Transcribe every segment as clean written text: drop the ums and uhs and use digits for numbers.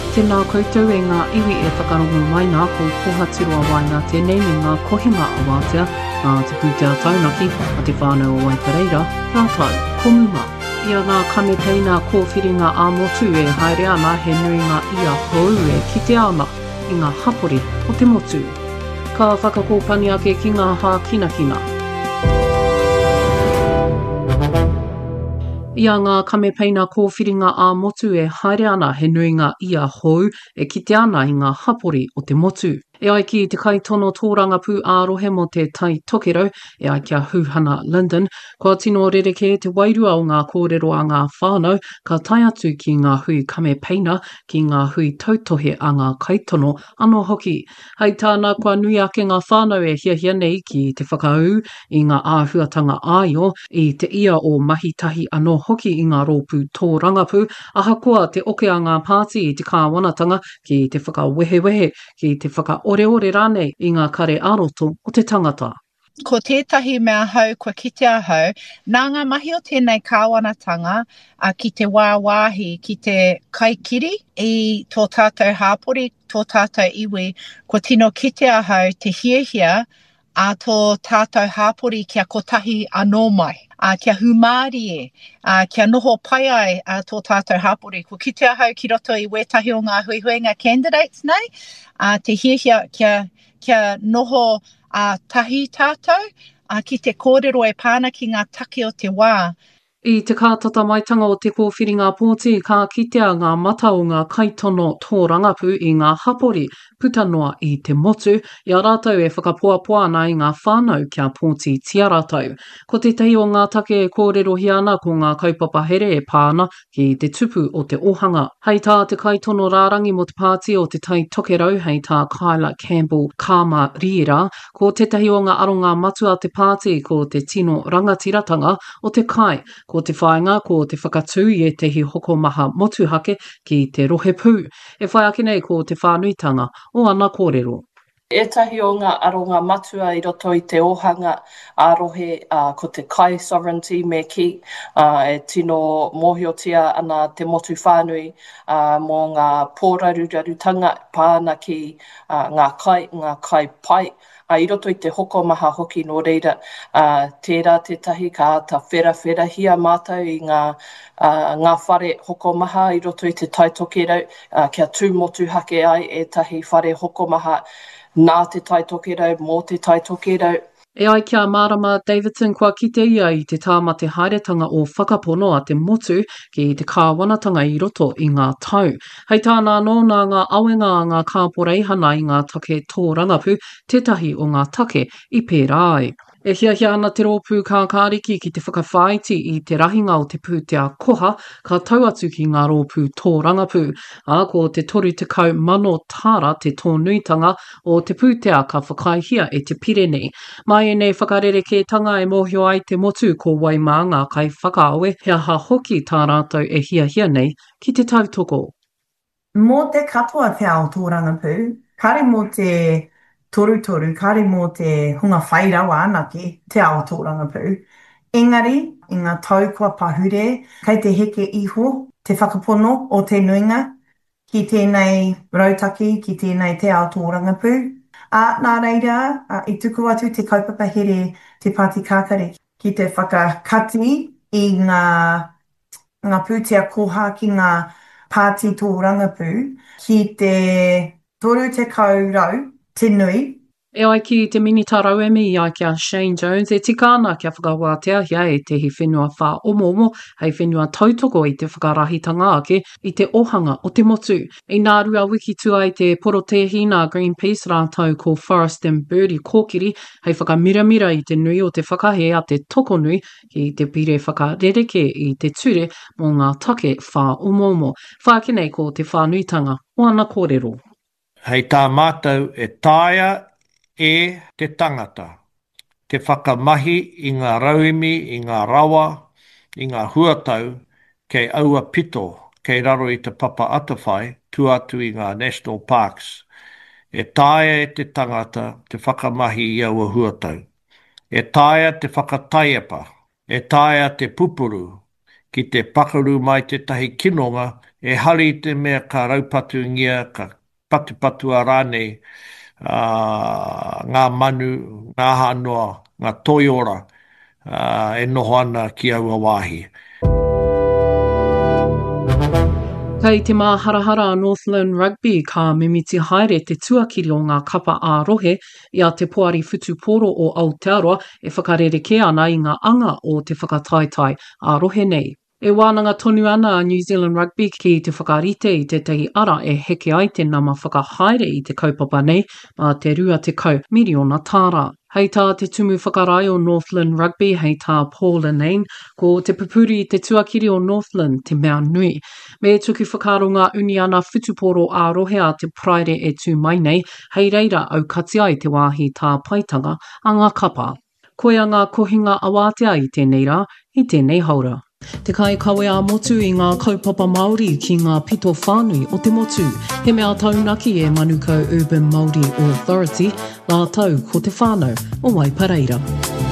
Tēnā koutou e ngā iwi e whakarongo mai nā ko pohatirua wai ngā tēnei me ngā kohinga a wātea, ngā te pūtea taunaki a te whānau o Waipareira, rātau, komuma. Ia ngā kamepeina kōwhiringa a motu e haere ana he nui ngā ia hou e kite ana i ngā hapori o te motu. Ka whakakōpani ake ki ngā hā kinakina. Ia ngā kamepeina kōwhiringa a motu e haere ana he nui ngā ia hou e kite ana i ngā hapori o te motu. E ai ki te kaitono tōranga pū ārohe mo te tai tokerau, e ai kia Huhana Linden, kua tino rereke te wairua o ngā kōrero a ngā whānau, ka tai atu ki ngā hui kamepeina, ki ngā hui tautohe a ngā kaitono anō hoki. Hei tāna kua nui ake ngā whānau e hiahia nei ki te whakaau i ngā āhuatanga āio, i te ia o mahitahi anō hoki i ngā rōpū tōrangapū, ahakoa te oke a ngā pāti i te kāwanatanga ki te whakawehewehe, ki te whakaoreore rānei i ngā kare aroto o te tangata. Ko tētahi mea hau kua kitea hau, nā ngā mahi o tēnei kāwanatanga ki te wāwāhi, ki te kaikiri i tō tātou hāpori, tō tātou iwi, kua tino kitea hau te hiahia a tō tātou hāpori kia kotahi anō mai. Kia humāri e, kia noho pai ai tō tātou hāpori. Ko kitea hau ki roto i wētahi o ngā huihuenga candidates nei, te hiahia kia noho tahi tātou, ki te kōrero e pāna ki ngā take o te wā. I te kātata maitanga o te kōwhiringa pōti, ka kitea ngā mata o ngā kaitono tōrangapū i ngā hapori puta noa i te motu, i a rātau e whakapoapoa ana i ngā whānau kia pōti tia rātau. Ko te tehi o ngā take e kōrero hiana ko ngā kaupapa here e pāna ki te tupu o te ohanga. Hei tā te kaitono rārangi mo te pāti o te tai tokerau, hei tā Kyla Campbell Kāma Riera, ko te tehi o ngā aronga matua te pāti ko te tino rangatiratanga o te kai, ko te whaenga, ko te whakatū i e tehi hoko maha motuhake ki te rohe pū. E whai ake nei ko te whānuitanga o ana kōrero. Etahi o ngā aronga matua i roto i te ohanga ārohe ko te kai sovereignty me ki e tino mōhiotia ana te motu whānui mō ngā pōrarurarutanga pāna ki ngā kai pai. I roto i te hoko maha hoki no reira, tērā tētahi ka ata whera hia mātou i ngā whare hoko maha i roto i te tai tokerau, kia tūmotu hake ai e tahi whare hoko maha nā te tai tokerau, mō te tai tokerau. E ai kia Marama Davidson kua kite ia i te tāmate hairetanga o whakapono a te motu ki te kāwanatanga i roto i ngā tau. Hei tāna anō nā ngā awenga a ngā kāporeihana i ngā take tōrangapū, tētahi o ngā take i pērā ai. E hiahia ana te rōpū kākāriki ki te whakawhaiti i te rahinga o te pūtea koha, ka tau atu ki ngā rōpū tōrangapū. Ko te toru te kau mano tāra te tōnuitanga o te pūtea ka whakaihia e te Pirene. Mai e nei whakarerekētanga e mōhio ai te motu ko Waimanga kai whakaawe, hea ha hoki tā rātou e hiahia nei ki te tautoko. Mō te katoa te ao tōrangapū, kare mō te toru, kare mō te hunga whairawa anake te ao tōrangapū. Engari, i ngā tau kua pahure, kei te heke iho, te whakapono o te nuinga, ki tēnei rautaki, ki tēnei te ao tōrangapū. Nā reira, i tuku atu te kaupapa here te Pāti Kākare, ki te whakakati i ngā pūtea koha ki ngā Pāti tōrangapū, ki te toru te kaurau, te nui. E ai ki te minita rauemi i ai kia Shane Jones, e tika ana kia whakawātea hia e tehi whenua whā omomo, hei whenua tautoko i te whakarahitanga ake i te ohanga o te motu. I nā rua wiki tua i te porotehina Greenpeace rātau ko Forest and Birdie kōkiri, hei whakamiramira i te nui o te whakahe a te toko nui ki te pire whakarereke i te ture mō ngā take whā omomo. Whākinei ko te whānuitanga o ana kōrero. Hei tā mātou e tāia e te tangata, te whakamahi i ngā rauemi, i ngā rawa, i ngā huatau, kei aua pito, kei raro i te papa atawhai, tu atu i ngā National Parks. E tāia e te tangata, te whakamahi i aua huatau. E tāia te whakataiapa, e tāia te pupuru, ki te pakaru mai te tahi kinonga, e hari te mea ka raupatu ngia, ka patu a rānei, ngā manu, ngā hanoa, ngā toiora, e noho ana ki aua wāhi. Kei te māharahara a Northland Rugby ka mimiti haere te tuakiri o ngā kapa ā-rohe ia te poari whutuporo o Aotearoa e whakarereke ana i ngā anga o te whakataetai ā-rohe nei. E wānanga tonu ana a New Zealand Rugby ki te whakarite i te tahi ara e heke ai te nama whakahaere i te kaupapa nei mā te rua te kau miriona tāra. Hei tā te tumu whakarai o Northland Rugby, hei tā Paul Anane, ko te pupuri i te tuakiri o Northland te mea nui. Me tuku whakaro ngā uni ana whutuporo ā-rohe a te praere e tū mai nei, hei reira au kati ai te wāhi tā paitanga a ngā kapa. Koia ngā kohinga awātea i tēnei rā, i tēnei haura. Te kai kawe a motu i ngā kaupapa Māori ki ngā pito whānui o te motu. He mea taunaki e Manukau Urban Māori Authority, la tau ko te whānau o Waipareira.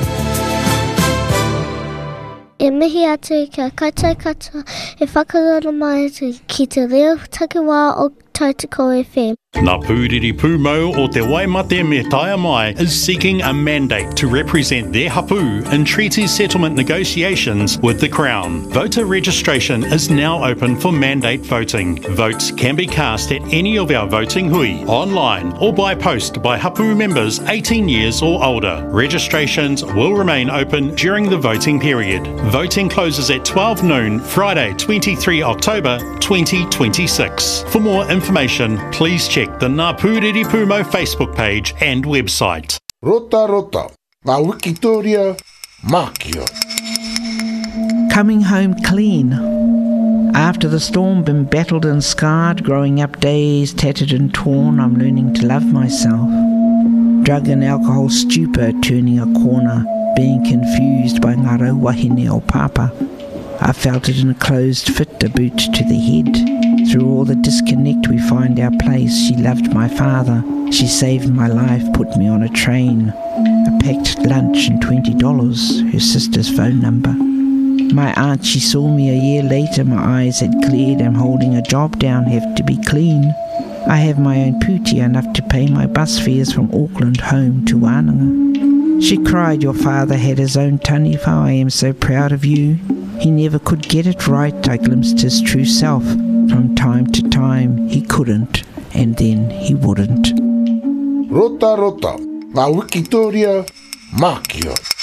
E mihi atu kia kata e whakarara mai ki te reo takiwā o Tautoko FM. Ngā Pūriri Pūmau o te Waimate me Taia Mai is seeking a mandate to represent their hapu in treaty settlement negotiations with the Crown. Voter registration is now open for mandate voting. Votes can be cast at any of our voting hui, online or by post by hapu members 18 years or older. Registrations will remain open during the voting period. Voting closes at 12 noon Friday 23 October 2026. For more information, please check the Ngā Pūriri Pūmau Facebook page and website. Rota, ngā Wikitoria, Mākia. Coming home clean. After the storm, been battled and scarred, growing up dazed, tattered and torn, I'm learning to love myself. Drug and alcohol stupor, turning a corner, being confused by ngā wahine o papa. I felt it in a closed fit, a boot to the head. Through all the disconnect we find our place. She loved my father, she saved my life, put me on a train. A packed lunch and $20, her sister's phone number. My aunt, she saw me a year later, my eyes had cleared, I'm holding a job down, have to be clean. I have my own putia, enough to pay my bus fares from Auckland home to Wānanga. She cried, your father had his own taniwha, I am so proud of you. He never could get it right, I glimpsed his true self. From time to time, he couldn't, and then he wouldn't. Rota, ngā Wikitoria, Mākia.